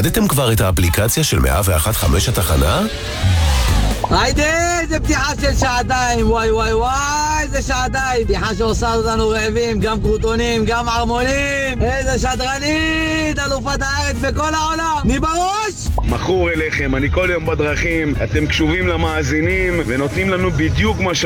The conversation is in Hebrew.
הורדתם כבר את האפליקציה של 101.5 התחנה? היידה, איזה פתיחה של שעתיים, וואי וואי וואי, איזה שעתיים. פתיחה שעושה אותנו רעבים, גם קרוטונים, גם ערמונים. איזה שדרנית, אלופת הארץ בכל העולם. מי בראש? מכור אליכם, אני כל יום בדרכים, אתם קשובים למאזינים ונותנים לנו בדיוק מה